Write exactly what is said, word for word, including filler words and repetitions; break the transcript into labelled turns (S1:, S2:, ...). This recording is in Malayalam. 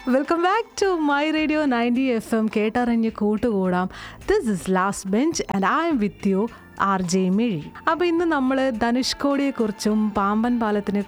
S1: Welcome back to my radio ninety F M കേട്ടറിഞ്ഞ് കൂട്ടുകൂടാം. This is last bench and I M with you are J മിഴി. അപ്പോൾ ഇന്ന് നമ്മൾ ധനുഷ്കോടിയെക്കുറിച്ചും പാമ്പൻ പാലത്തിനെ